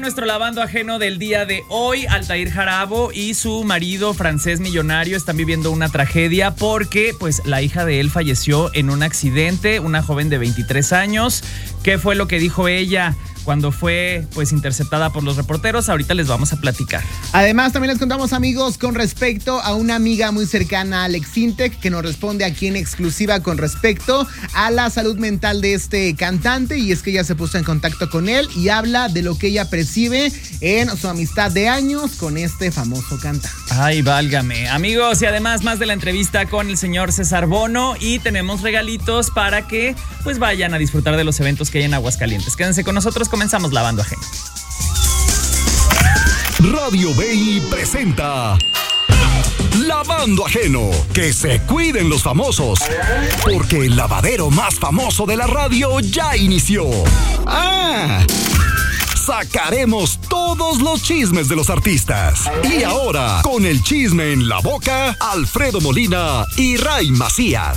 Nuestro lavando ajeno del día de hoy, Altair Jarabo y su marido francés millonario están viviendo una tragedia porque pues la hija de él falleció en un accidente, una joven de 23 años. ¿Qué fue lo que dijo ella cuando fue pues interceptada por los reporteros? Ahorita les vamos a platicar. Además, también les contamos, amigos, con respecto a una amiga muy cercana a Alex Intec, que nos responde aquí en exclusiva con respecto a la salud mental de este cantante, y es que ella se puso en contacto con él y habla de lo que ella percibe en su amistad de años con este famoso cantante. Ay, válgame. Amigos, y además más de la entrevista con el señor César Bono, y tenemos regalitos para que pues vayan a disfrutar de los eventos que hay en Aguascalientes. Quédense con nosotros. Comenzamos Lavando Ajeno. Radio BI presenta Lavando Ajeno. Que se cuiden los famosos, porque el lavadero más famoso de la radio ya inició. Sacaremos todos los chismes de los artistas. Y ahora, con el chisme en la boca, Alfredo Molina y Ray Macías.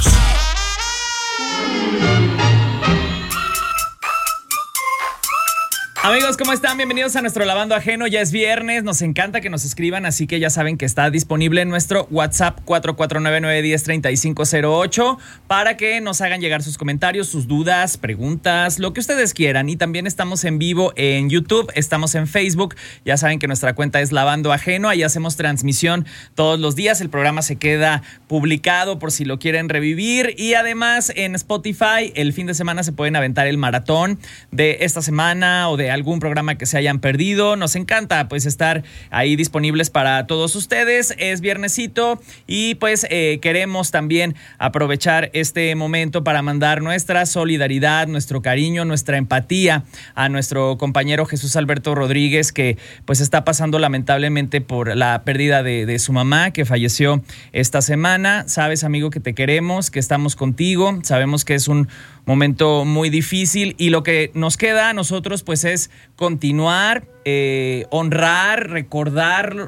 Amigos, ¿cómo están? Bienvenidos a nuestro Lavando Ajeno. Ya es viernes, nos encanta que nos escriban, así que ya saben que está disponible en nuestro WhatsApp 449-910-3508 para que nos hagan llegar sus comentarios, sus dudas, preguntas, lo que ustedes quieran. Y también estamos en vivo en YouTube, estamos en Facebook. Ya saben que nuestra cuenta es Lavando Ajeno, ahí hacemos transmisión todos los días. El programa se queda publicado por si lo quieren revivir. Y además en Spotify, el fin de semana se pueden aventar el maratón de esta semana o de algún programa que se hayan perdido. Nos encanta pues estar ahí disponibles para todos ustedes. Es viernesito y pues queremos también aprovechar este momento para mandar nuestra solidaridad, nuestro cariño, nuestra empatía a nuestro compañero Jesús Alberto Rodríguez, que pues está pasando lamentablemente por la pérdida de su mamá, que falleció esta semana. Sabes, amigo, que te queremos, que estamos contigo. Sabemos que es un momento muy difícil y lo que nos queda a nosotros pues es continuar, honrar, recordar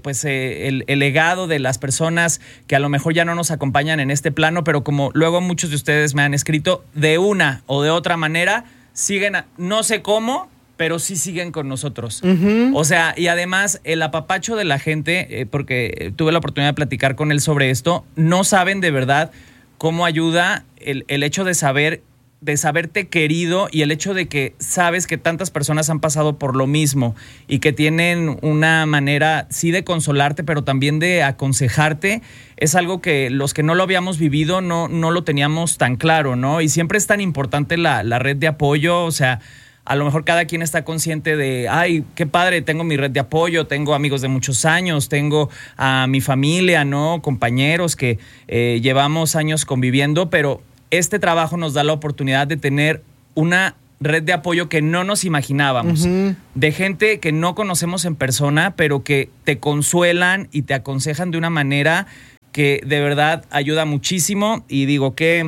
el legado de las personas que a lo mejor ya no nos acompañan en este plano, pero como luego muchos de ustedes me han escrito, de una o de otra manera siguen, no sé cómo, pero sí siguen con nosotros. Uh-huh. O sea, y además el apapacho de la gente, porque tuve la oportunidad de platicar con él sobre esto, no saben de verdad cómo ayuda el hecho de saberte querido y el hecho de que sabes que tantas personas han pasado por lo mismo y que tienen una manera, sí, de consolarte, pero también de aconsejarte. Es algo que los que no lo habíamos vivido no lo teníamos tan claro, ¿no? Y siempre es tan importante la red de apoyo. O sea, a lo mejor cada quien está consciente de, ay, qué padre, tengo mi red de apoyo, tengo amigos de muchos años, tengo a mi familia, ¿no? Compañeros que llevamos años conviviendo, pero este trabajo nos da la oportunidad de tener una red de apoyo que no nos imaginábamos. Uh-huh. De gente que no conocemos en persona, pero que te consuelan y te aconsejan de una manera que de verdad ayuda muchísimo. Y digo, qué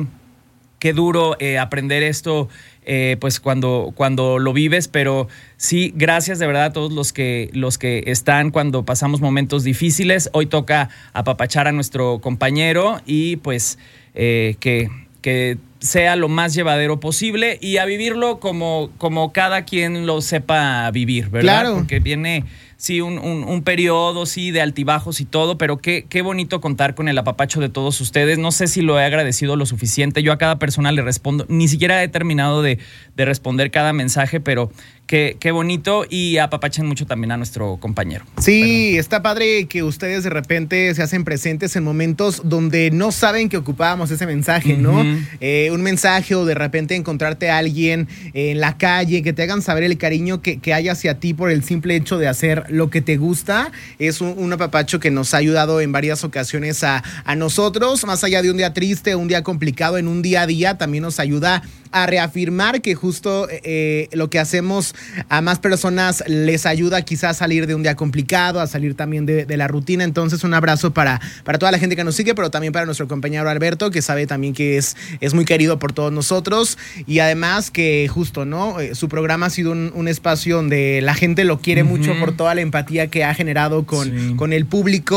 duro aprender esto pues cuando lo vives, pero sí, gracias de verdad a todos los que están cuando pasamos momentos difíciles. Hoy toca apapachar a nuestro compañero y pues que sea lo más llevadero posible y a vivirlo como cada quien lo sepa vivir, ¿verdad? Claro. Porque viene, sí, un periodo, sí, de altibajos y todo, pero qué bonito contar con el apapacho de todos ustedes. No sé si lo he agradecido lo suficiente. Yo a cada persona le respondo. Ni siquiera he terminado de responder cada mensaje, pero qué bonito, y apapachen mucho también a nuestro compañero. Sí, pero está padre que ustedes de repente se hacen presentes en momentos donde no saben que ocupábamos ese mensaje, uh-huh, ¿no? Un mensaje, o de repente encontrarte a alguien en la calle, que te hagan saber el cariño que hay hacia ti por el simple hecho de hacer lo que te gusta. Es un apapacho que nos ha ayudado en varias ocasiones a nosotros, más allá de un día triste, un día complicado, en un día a día también nos ayuda a reafirmar que justo lo que hacemos a más personas les ayuda quizás a salir de un día complicado, a salir también de la rutina. Entonces, un abrazo para toda la gente que nos sigue, pero también para nuestro compañero Alberto, que sabe también que es muy querido por todos nosotros, y además que justo, ¿no? Su programa ha sido un espacio donde la gente lo quiere, uh-huh, mucho por toda la empatía que ha generado con el público.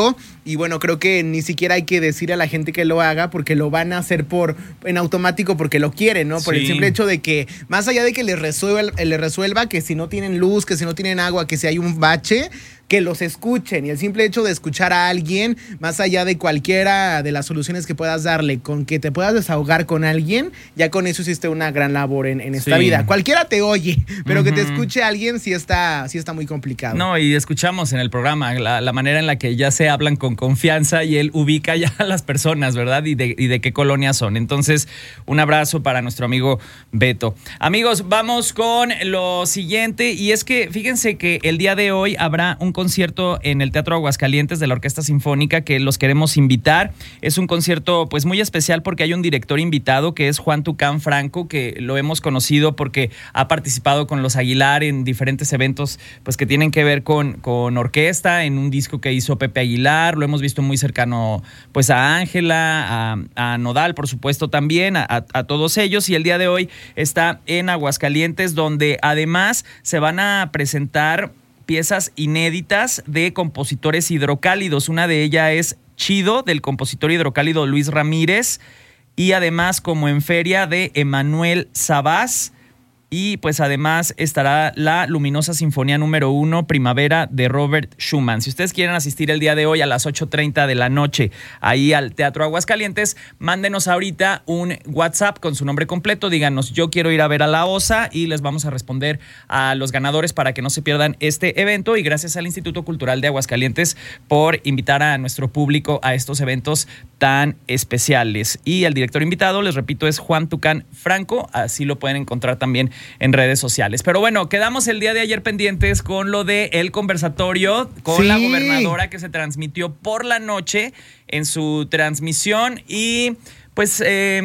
y bueno, creo que ni siquiera hay que decir a la gente que lo haga porque lo van a hacer en automático porque lo quieren, ¿no? Por el simple hecho de que, más allá de que les resuelva que si no tienen luz, que si no tienen agua, que si hay un bache, que los escuchen. Y el simple hecho de escuchar a alguien, más allá de cualquiera de las soluciones que puedas darle, con que te puedas desahogar con alguien, ya con eso hiciste una gran labor en esta vida. Cualquiera te oye, pero que te escuche a alguien sí está muy complicado. No, y escuchamos en el programa la manera en la que ya se hablan con confianza y él ubica ya a las personas, ¿verdad? Y de qué colonia son. Entonces, un abrazo para nuestro amigo Beto. Amigos, vamos con lo siguiente, y es que fíjense que el día de hoy habrá un concierto en el Teatro Aguascalientes de la Orquesta Sinfónica que los queremos invitar. Es un concierto pues muy especial porque hay un director invitado que es Juan Tucán Franco, que lo hemos conocido porque ha participado con los Aguilar en diferentes eventos pues que tienen que ver con orquesta, en un disco que hizo Pepe Aguilar. Lo hemos visto muy cercano pues a Ángela, a Nodal, por supuesto, también a todos ellos, y el día de hoy está en Aguascalientes, donde además se van a presentar piezas inéditas de compositores hidrocálidos. Una de ellas es Chido, del compositor hidrocálido Luis Ramírez, y además, como en feria, de Emanuel Sabás. Y pues además estará la Luminosa Sinfonía número 1, Primavera, de Robert Schumann. Si ustedes quieren asistir el día de hoy a las 8:30 de la noche ahí al Teatro Aguascalientes, mándenos ahorita un WhatsApp con su nombre completo, díganos: yo quiero ir a ver a la OSA, y les vamos a responder a los ganadores para que no se pierdan este evento. Y gracias al Instituto Cultural de Aguascalientes por invitar a nuestro público a estos eventos tan especiales. Y el director invitado, les repito, es Juan Tucán Franco. Así lo pueden encontrar también en redes sociales. Pero bueno, quedamos el día de ayer pendientes con lo de el conversatorio con la gobernadora, que se transmitió por la noche en su transmisión, y pues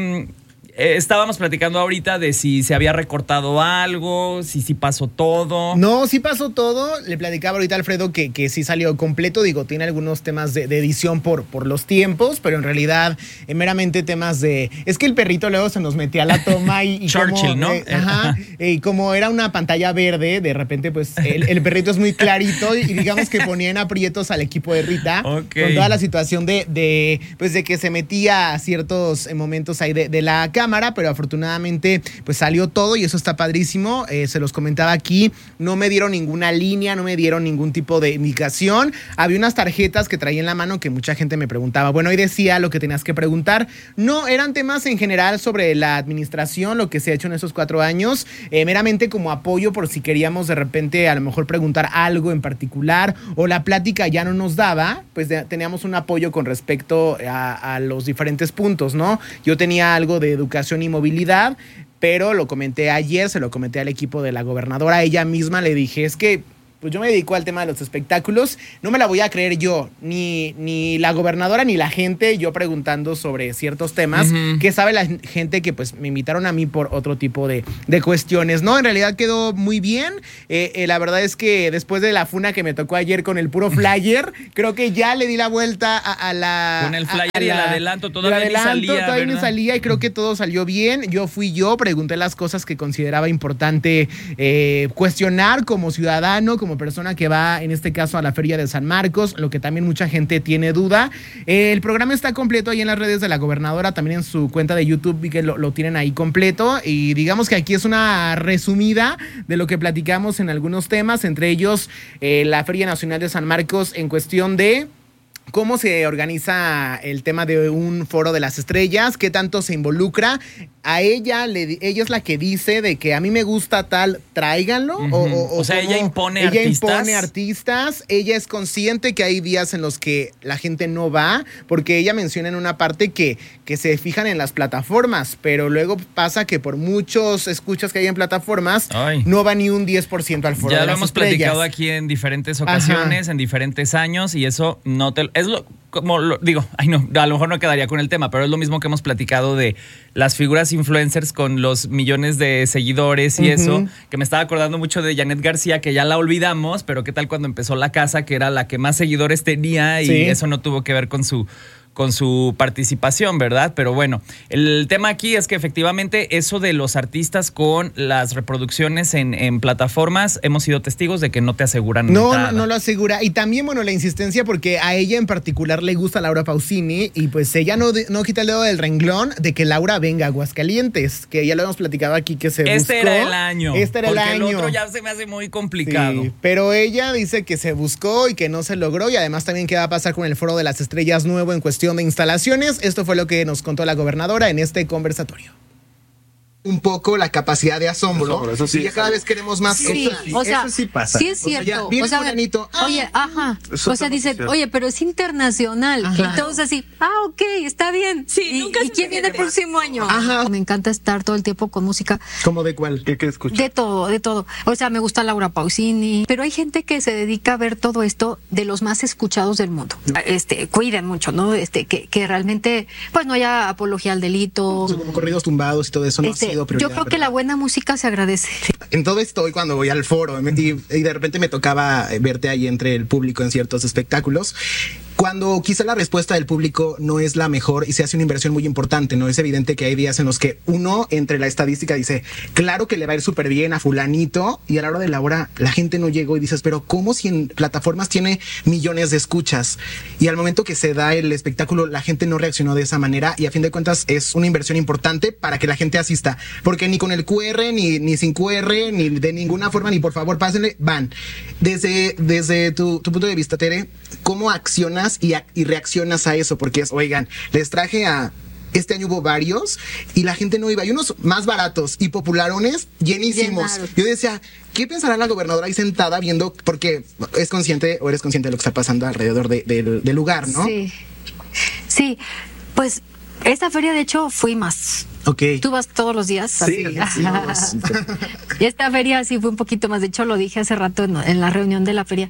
estábamos platicando ahorita de si se había recortado algo, si pasó todo. No, sí pasó todo. Le platicaba ahorita a Alfredo que sí salió completo. Digo, tiene algunos temas de edición por los tiempos, pero en realidad meramente temas de... Es que el perrito luego se nos metía a la toma y Churchill, como, ¿no? Y como era una pantalla verde, de repente pues el perrito es muy clarito y digamos que ponía en aprietos al equipo de Rita, con toda la situación de que se metía a ciertos momentos ahí de la cámara, pero afortunadamente pues salió todo y eso está padrísimo. Se los comentaba aquí, no me dieron ninguna línea, no me dieron ningún tipo de indicación. Había unas tarjetas que traía en la mano que mucha gente me preguntaba, bueno, ahí decía lo que tenías que preguntar. No, eran temas en general sobre la administración, lo que se ha hecho en esos 4 años, meramente como apoyo por si queríamos de repente a lo mejor preguntar algo en particular o la plática ya no nos daba, pues teníamos un apoyo con respecto a los diferentes puntos, ¿no? Yo tenía algo de educación y movilidad, pero lo comenté ayer, se lo comenté al equipo de la gobernadora, ella misma le dije, es que pues yo me dedico al tema de los espectáculos, no me la voy a creer yo, ni la gobernadora ni la gente, yo preguntando sobre ciertos temas, que sabe la gente que pues me invitaron a mí por otro tipo de cuestiones, ¿no? En realidad quedó muy bien, la verdad es que después de la funa que me tocó ayer con el puro flyer, creo que ya le di la vuelta a la... Con el flyer y el adelanto, todavía no salía y creo que todo salió bien. Yo pregunté las cosas que consideraba importante cuestionar como ciudadano, como persona que va en este caso a la Feria de San Marcos, lo que también mucha gente tiene duda. El programa está completo ahí en las redes de la gobernadora, también en su cuenta de YouTube, vi que lo tienen ahí completo, y digamos que aquí es una resumida de lo que platicamos en algunos temas, entre ellos la Feria Nacional de San Marcos en cuestión de cómo se organiza el tema de un foro de las estrellas, qué tanto se involucra. A ella es la que dice de que a mí me gusta tal, tráiganlo. O sea, ella impone artistas. Ella es consciente que hay días en los que la gente no va, porque ella menciona en una parte que se fijan en las plataformas, pero luego pasa que por muchos escuchas que hay en plataformas, no va ni un 10% al foro de las estrellas. Ya lo hemos platicado aquí en diferentes ocasiones, en diferentes años, y eso no te... Es lo... Como digo, a lo mejor no quedaría con el tema, pero es lo mismo que hemos platicado de las figuras influencers con los millones de seguidores y eso, que me estaba acordando mucho de Janet García, que ya la olvidamos, pero qué tal cuando empezó La Casa, que era la que más seguidores tenía y eso no tuvo que ver con su con su participación, ¿verdad? Pero bueno, el tema aquí es que efectivamente eso de los artistas con las reproducciones en plataformas, hemos sido testigos de que no te aseguran nada. No lo asegura. Y también, bueno, la insistencia, porque a ella en particular le gusta Laura Pausini, y pues ella no quita el dedo del renglón de que Laura venga a Aguascalientes, que ya lo hemos platicado aquí que se buscó. Era el año. Este era el año. Porque el otro ya se me hace muy complicado. Sí, pero ella dice que se buscó y que no se logró, y además también qué va a pasar con el Foro de las Estrellas nuevo en cuestión de instalaciones. Esto fue lo que nos contó la gobernadora en este conversatorio. Un poco la capacidad de asombro. Eso sí, y ya cada vez queremos más cosas. O sea, eso sí pasa. Sí es cierto. O sea, oye, ajá. O sea, dice, oye, pero es internacional. Ajá. Y todos así, ok, está bien. Sí, ¿Y quién viene el próximo año? Ajá. Me encanta estar todo el tiempo con música. ¿Cómo de cuál? ¿Qué escuchas? De todo. O sea, me gusta Laura Pausini. Pero hay gente que se dedica a ver todo esto de los más escuchados del mundo. Cuiden mucho, ¿no? Que realmente, pues no haya apología al delito. Son como corridos tumbados y todo eso no ha sido prioridad. Yo creo que la buena música se agradece. En todo esto, cuando voy al foro y de repente me tocaba verte ahí entre el público en ciertos espectáculos, cuando quizá la respuesta del público no es la mejor y se hace una inversión muy importante, ¿no? Es evidente que hay días en los que uno, entre la estadística, dice, claro que le va a ir súper bien a fulanito, y a la hora de la hora la gente no llegó, y dices, pero ¿cómo si en plataformas tiene millones de escuchas? Y al momento que se da el espectáculo, la gente no reaccionó de esa manera, y a fin de cuentas es una inversión importante para que la gente asista, porque ni con el QR, ni sin QR, ni de ninguna forma, ni por favor pásenle, van. Desde tu punto de vista, Tere, ¿cómo accionas y reaccionas a eso? Porque oigan, les traje este año hubo varios y la gente no iba. Hay unos más baratos y popularones llenísimos. Llenaron. Yo decía, ¿qué pensará la gobernadora ahí sentada viendo? Porque eres consciente de lo que está pasando alrededor del lugar, ¿no? Sí. Pues esta feria, de hecho, fui más. Ok. ¿Tú vas todos los días? Sí. Y esta feria sí fue un poquito más. De hecho, lo dije hace rato en la reunión de la feria.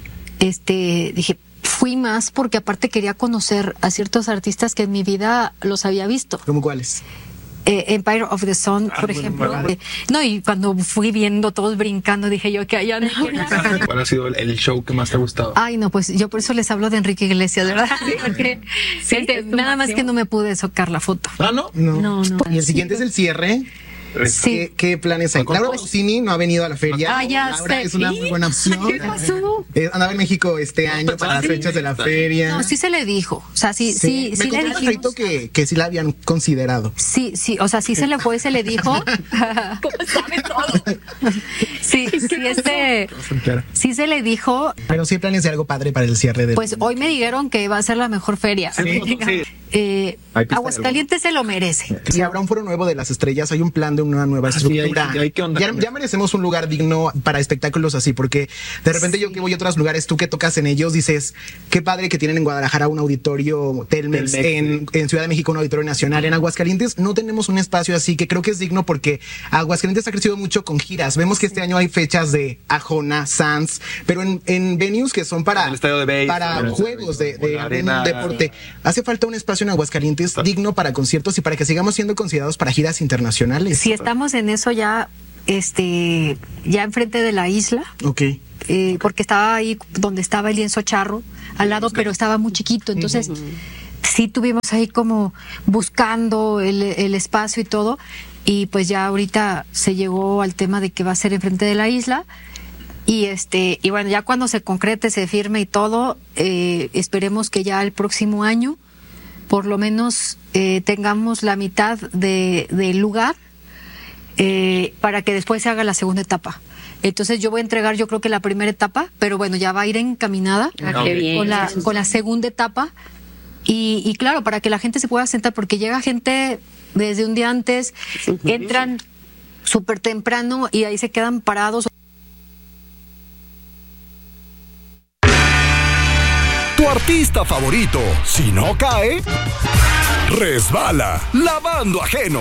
Dije, fui más porque aparte quería conocer a ciertos artistas que en mi vida los había visto. ¿Cómo cuáles? Empire of the Sun, por ejemplo. No, y cuando fui viendo todos brincando, dije yo que allá no. ¿Cuál ha sido el show que más te ha gustado? Ay, no, pues yo por eso les hablo de Enrique Iglesias, ¿verdad? Porque nada más que no me pude sacar la foto. ¿Ah, no? No. Y el siguiente es el cierre. Sí. ¿Qué planes hay? Laura Pausini no ha venido a la feria. Ya Laura sé. es una muy buena opción. ¿Qué pasó? Andaba en México este año para las fechas de la feria. No, sí se le dijo. O sea, sí Me le dijimos. que sí la habían considerado. Sí, o sea, sí se le fue y se le dijo. Sabe todo. Sí, se le dijo. Pero sí hay planes de algo padre para el cierre del. Pues hoy me dijeron que va a ser la mejor feria. Aguascalientes se lo merece. Si habrá un foro nuevo de las estrellas, hay un plan de una nueva estructura. ¿Qué onda? Ya merecemos un lugar digno para espectáculos así, porque de repente yo que voy a otros lugares, tú que tocas en ellos, dices, qué padre que tienen en Guadalajara un auditorio Telmex, en Ciudad de México un auditorio nacional, en Aguascalientes no tenemos un espacio así, que creo que es digno porque Aguascalientes ha crecido mucho con giras. Vemos que este año hay fechas de Ajona, Sanz, pero en venues que son para juegos de algún deporte. Hace falta un espacio en Aguascalientes digno para conciertos y para que sigamos siendo considerados para giras internacionales. Sí, estamos en eso ya, ya enfrente de la isla. Ok. Porque estaba ahí donde estaba el lienzo charro al lado, pero estaba muy chiquito, entonces sí tuvimos ahí como buscando el espacio y todo, y pues ya ahorita se llegó al tema de que va a ser enfrente de la isla. Y bueno, ya cuando se concrete, se firme y todo, esperemos que ya el próximo año por lo menos tengamos la mitad del lugar para que después se haga la segunda etapa. Entonces yo voy a entregar, yo creo que la primera etapa, pero bueno, ya va a ir encaminada con la segunda etapa. Y claro, para que la gente se pueda sentar, porque llega gente desde un día antes, entran súper temprano y ahí se quedan parados. Tu artista favorito, si no cae, resbala lavando ajeno.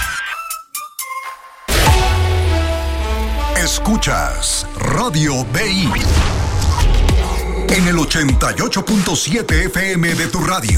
Escuchas Radio BI en el 88.7 FM de tu radio.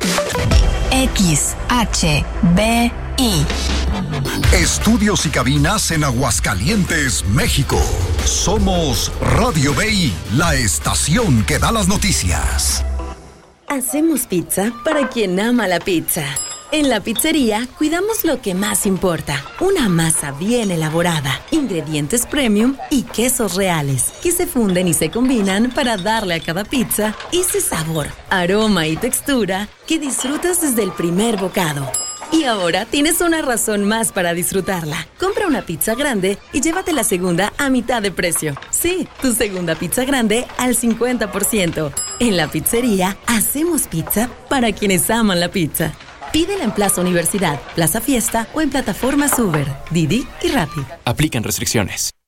XHBI. Estudios y cabinas en Aguascalientes, México. Somos Radio BI, la estación que da las noticias. Hacemos pizza para quien ama la pizza. En la pizzería cuidamos lo que más importa, una masa bien elaborada, ingredientes premium y quesos reales, que se funden y se combinan para darle a cada pizza ese sabor, aroma y textura que disfrutas desde el primer bocado. Y ahora tienes una razón más para disfrutarla. Compra una pizza grande y llévate la segunda a mitad de precio. Sí, tu segunda pizza grande al 50%. En la pizzería hacemos pizza para quienes aman la pizza. Pídela en Plaza Universidad, Plaza Fiesta o en plataformas Uber, Didi y Rappi. Aplican restricciones.